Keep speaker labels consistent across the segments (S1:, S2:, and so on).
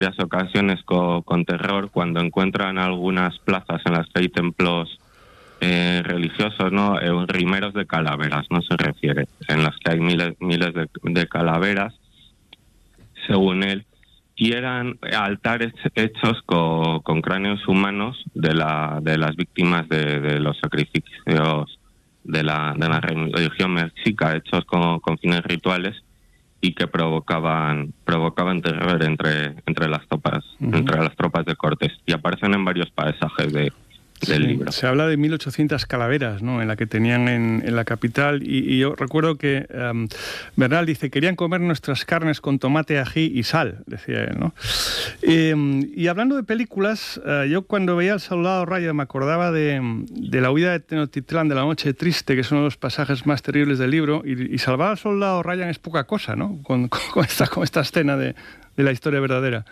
S1: varias ocasiones con terror cuando encuentran algunas plazas en las que hay templos religiosos, ¿no? Rimeros de calaveras, no se refiere, en las que hay miles de calaveras, según él, y eran altares hechos con cráneos humanos de las víctimas de los sacrificios de la religión mexica, hechos con fines rituales y que provocaban terror entre las tropas de Cortés, y aparecen en varios pasajes del libro.
S2: Se habla de 1.800 calaveras, ¿no?, en la que tenían en la capital, y yo recuerdo que Bernal dice: querían comer nuestras carnes con tomate, ají y sal, decía él, ¿no? Y hablando de películas, yo cuando veía El Soldado Ryan me acordaba de la huida de Tenochtitlán, de la noche triste, que es uno de los pasajes más terribles del libro, y salvar al Soldado Ryan es poca cosa, ¿no?, con esta escena de la historia verdadera.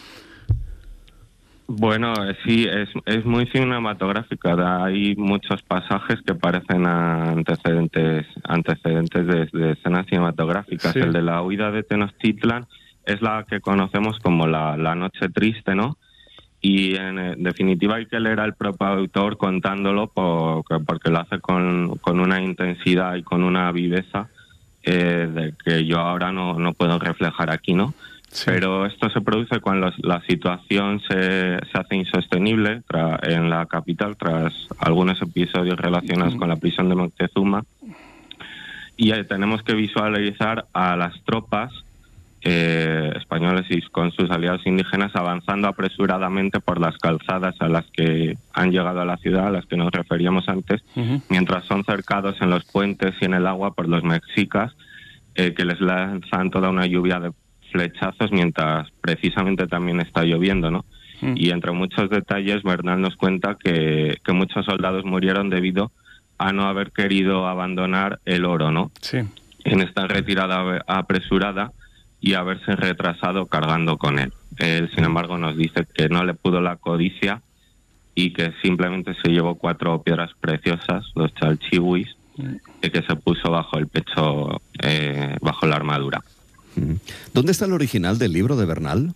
S1: Bueno, sí, es muy cinematográfica. Hay muchos pasajes que parecen antecedentes de escenas cinematográficas. Sí. El de la huida de Tenochtitlan es la que conocemos como la noche triste, ¿no? Y en definitiva hay que leer al propio autor contándolo porque lo hace con una intensidad y con una viveza de que yo ahora no puedo reflejar aquí, ¿no? Sí. Pero esto se produce cuando la situación se hace insostenible en la capital tras algunos episodios relacionados con la prisión de Moctezuma, y tenemos que visualizar a las tropas españoles y con sus aliados indígenas avanzando apresuradamente por las calzadas a las que han llegado a la ciudad, a las que nos referíamos antes, mientras son cercados en los puentes y en el agua por los mexicas, que les lanzan toda una lluvia de flechazos mientras precisamente también está lloviendo, ¿no? Y entre muchos detalles, Bernal nos cuenta que muchos soldados murieron debido a no haber querido abandonar el oro, ¿no? Sí. En esta retirada apresurada y haberse retrasado cargando con él. Él, sin embargo, nos dice que no le pudo la codicia y que simplemente se llevó 4 piedras preciosas, los chalchihuis, que se puso bajo el pecho, bajo la armadura.
S3: ¿Dónde está el original del libro de Bernal?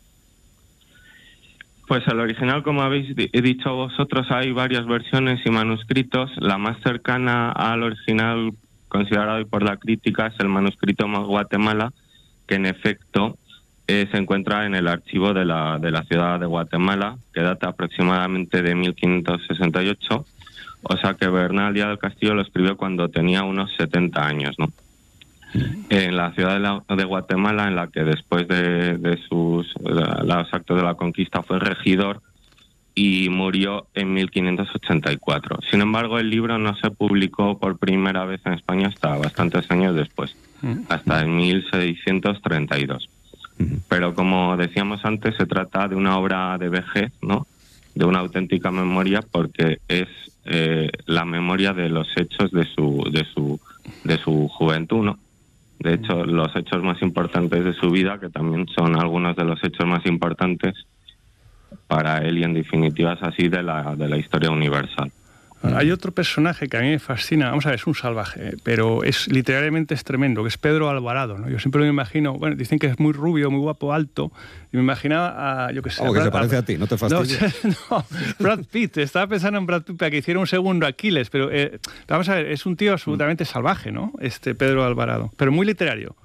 S1: Pues el original, como habéis dicho vosotros, hay varias versiones y manuscritos. La más cercana al original considerado hoy por la crítica es el manuscrito Guatemala, que en efecto se encuentra en el archivo de la ciudad de Guatemala, que data aproximadamente de 1568. O sea que Bernal Díaz del Castillo lo escribió cuando tenía unos 70 años, ¿no? En la ciudad de Guatemala, en la que después de los actos de la conquista fue regidor y murió en 1584. Sin embargo, el libro no se publicó por primera vez en España hasta bastantes años después, hasta en 1632. Pero como decíamos antes, se trata de una obra de vejez, ¿no?, de una auténtica memoria, porque es la memoria de los hechos de su juventud, ¿no? De hecho, los hechos más importantes de su vida, que también son algunos de los hechos más importantes para él, y en definitiva es así de la historia universal.
S2: Hay otro personaje que a mí me fascina, vamos a ver, es un salvaje, pero literariamente es tremendo, que es Pedro Alvarado, ¿no? Yo siempre me imagino, bueno, dicen que es muy rubio, muy guapo, alto, y me imaginaba a, yo qué sé...
S3: que se parece a ti, no te fastidies.
S2: No, Brad Pitt, estaba pensando en Brad Pitt para que hiciera un segundo Aquiles, pero vamos a ver, es un tío absolutamente salvaje, ¿no?, Pedro Alvarado, pero muy literario.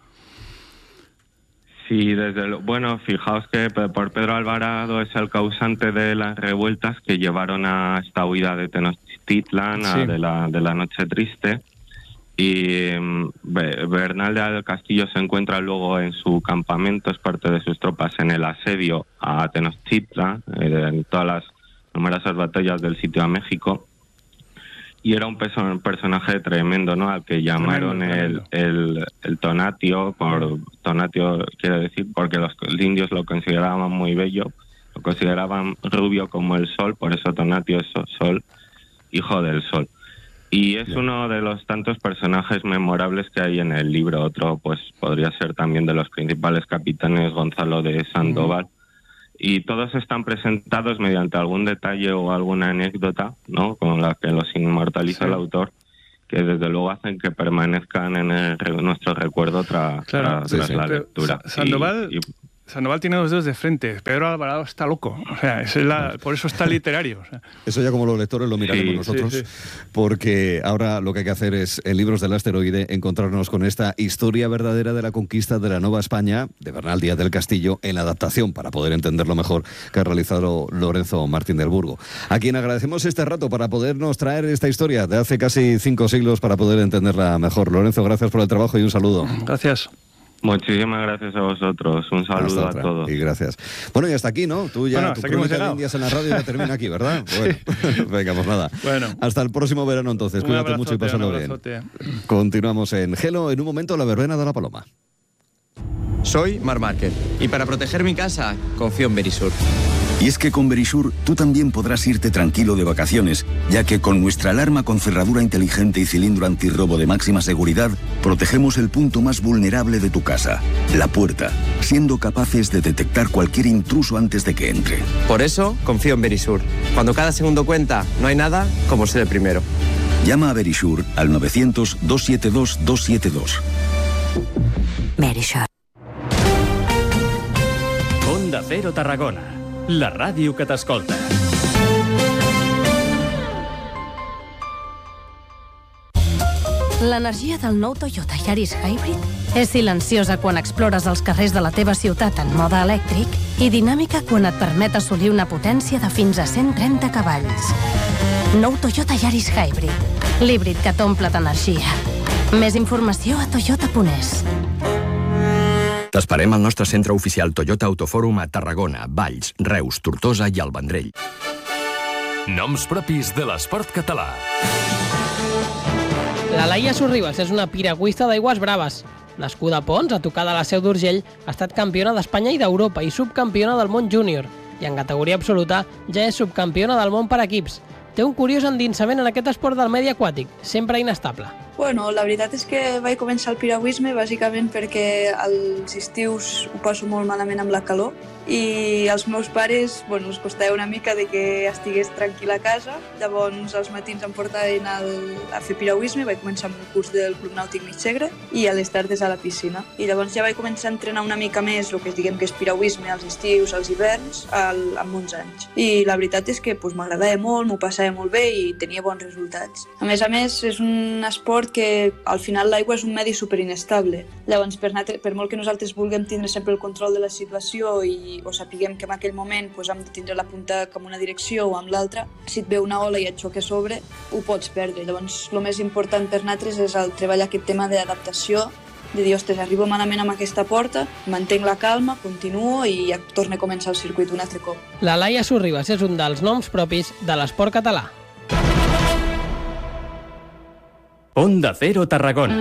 S1: Sí, bueno, fijaos que por Pedro Alvarado es el causante de las revueltas que llevaron a esta huida de Tenochtitlan, sí, de la noche triste. Y Bernal del Castillo se encuentra luego en su campamento, es parte de sus tropas, en el asedio a Tenochtitlan, en todas las numerosas batallas del sitio a México. Y era un personaje tremendo, ¿no?, al que llamaron el Tonatio. Tonatio quiere decir porque los indios lo consideraban muy bello, lo consideraban rubio como el sol, por eso Tonatio es sol, hijo del sol. Y es uno de los tantos personajes memorables que hay en el libro. Otro pues podría ser también de los principales capitanes, Gonzalo de Sandoval. Y todos están presentados mediante algún detalle o alguna anécdota, ¿no?, con la que los inmortaliza el autor, que desde luego hacen que permanezcan en nuestro recuerdo tras la lectura.
S2: Sandoval, Sandoval tiene 2 dedos de frente, Pedro Alvarado está loco, o sea, por eso está literario. O sea.
S3: Eso ya como los lectores lo miraremos nosotros, porque ahora lo que hay que hacer es, en Libros del Asteroide, encontrarnos con esta historia verdadera de la conquista de la Nueva España, de Bernal Díaz del Castillo, en la adaptación, para poder entenderlo mejor, que ha realizado Lorenzo Martín del Burgo, a quien agradecemos este rato para podernos traer esta historia de hace casi 5 siglos para poder entenderla mejor. Lorenzo, gracias por el trabajo y un saludo.
S2: Gracias.
S1: Muchísimas gracias a vosotros. Un saludo a todos.
S3: Y gracias. Bueno, y hasta aquí, ¿no? Tú ya, tu crónica de Indias en la radio ya termina aquí, ¿verdad? Bueno, venga, pues nada.
S2: Bueno.
S3: Hasta el próximo verano, entonces. Cuídate mucho y pásalo bien. Continuamos en Gelo, en un momento la verbena de la Paloma.
S4: Soy Marc Márquez y para proteger mi casa confío en Verisur.
S5: Y es que con Verisur tú también podrás irte tranquilo de vacaciones, ya que con nuestra alarma con cerradura inteligente y cilindro antirrobo de máxima seguridad, protegemos el punto más vulnerable de tu casa, la puerta, siendo capaces de detectar cualquier intruso antes de que entre.
S4: Por eso confío en Verisur. Cuando cada segundo cuenta, no hay nada como ser el primero.
S5: Llama a Verisur al 900-272-272.
S6: Verisur.
S7: Onda Cero Tarragona, la ràdio que t'escolta.
S6: L'energia del nou Toyota Yaris Hybrid és silenciosa quan explores els carrers de la teva ciutat en mode elèctric i dinàmica quan et permet assolir una potència de fins a 130 cavalls. Nou Toyota Yaris Hybrid, l'híbrid que t'omple d'energia. Més informació a toyota.es.
S8: T'esperem al nostre centre oficial Toyota Autofòrum a Tarragona, Valls, Reus, Tortosa i el Vendrell.
S7: Noms propis de l'esport català.
S9: La Laia Sorribas és una piragüista d'aigües braves. Nascuda a Pons, a tocar de la Seu d'Urgell, ha estat campiona d'Espanya i d'Europa i subcampiona del món júnior. I en categoria absoluta ja és subcampiona del món per equips. Té un curiós endinsament en aquest esport del medi aquàtic, sempre inestable.
S10: Bueno, la veritat és que vaig començar el piragüisme bàsicament perquè als estius ho passo molt malament amb la calor i als meus pares els costava una mica de que estigués tranquil a casa. Llavors els matins em portaven a fer piragüisme, vaig començar amb el curs del Club Nàutic Mig Segre i a les tardes a la piscina. I llavors ja vaig començar a entrenar una mica més el que diguem que és piragüisme als estius, als hiverns, amb uns anys. I la veritat és que m'agradava molt, m'ho passava molt bé i tenia bons resultats. A més, és un esport que al final l'aigua és un medi superinestable. Llavors, per molt que nosaltres vulguem tindre sempre el control de la situació o sapiguem que en aquell moment hem de tindre la punta com una direcció o amb l'altra, si et ve una ola i et xoca a sobre, ho pots perdre. Llavors, el més important per nosaltres és el treballar aquest tema d'adaptació, de dir, ostres, arribo malament amb aquesta porta, mantenc la calma, continuo i ja torno a començar el circuit un altre cop.
S9: La Laia Sorribas és un dels noms propis de l'esport català.
S7: Onda Cero Tarragona.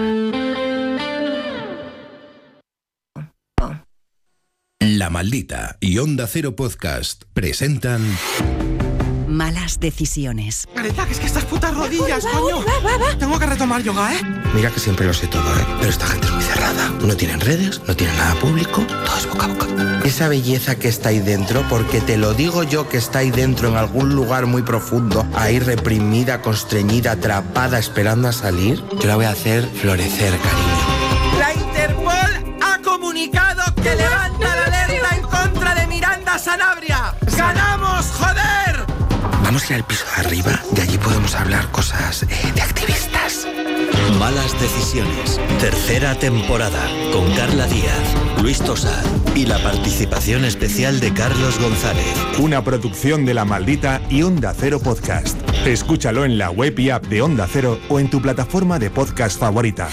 S11: La Maldita y Onda Cero Podcast presentan...
S6: Malas decisiones.
S12: Greta, que es que estas putas rodillas, coño. Va. Tengo que retomar yoga, ¿eh?
S13: Mira que siempre lo sé todo, ¿eh? Pero esta gente es muy cerrada. No tienen redes, no tienen nada público, todo es boca a boca. Esa belleza que está ahí dentro, porque te lo digo yo que está ahí dentro en algún lugar muy profundo, ahí reprimida, constreñida, atrapada, esperando a salir, yo la voy a hacer florecer, cariño.
S12: La Interpol ha comunicado que levanta la alerta en contra de Miranda Sanabria. ¡Ganamos, joder!
S13: Vamos a ir al piso de arriba y allí podemos hablar cosas de activistas.
S14: Malas decisiones. Tercera temporada. Con Carla Díaz, Luis Tosar y la participación especial de Carlos González.
S15: Una producción de La Maldita y Onda Cero Podcast. Escúchalo en la web y app de Onda Cero o en tu plataforma de podcast favorita.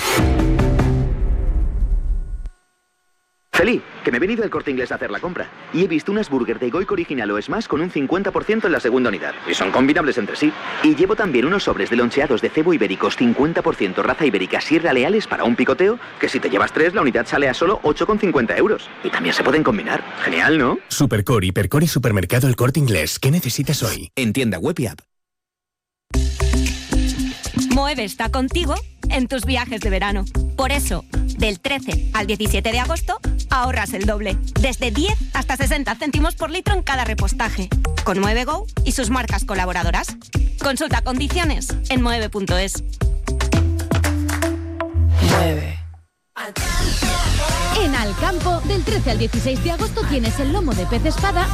S16: Feliz, que me he venido al Corte Inglés a hacer la compra y he visto unas burgers de Goico original o Smash con un 50% en la segunda unidad y son combinables entre sí. Y llevo también unos sobres de loncheados de cebo ibéricos 50% raza ibérica Sierra Leales para un picoteo, que si te llevas 3 la unidad sale a solo 8,50 euros. Y también se pueden combinar. Genial, ¿no?
S17: Supercore, Hipercore y Supermercado El Corte Inglés. ¿Qué necesitas hoy?
S14: En tienda web y app.
S18: Moeve está contigo en tus viajes de verano. Por eso, del 13 al 17 de agosto, ahorras el doble. Desde 10 hasta 60 céntimos por litro en cada repostaje. Con Moeve Go y sus marcas colaboradoras. Consulta condiciones en moeve.es.
S19: Mueve. En Alcampo, del 13 al 16 de agosto tienes el lomo de pez espada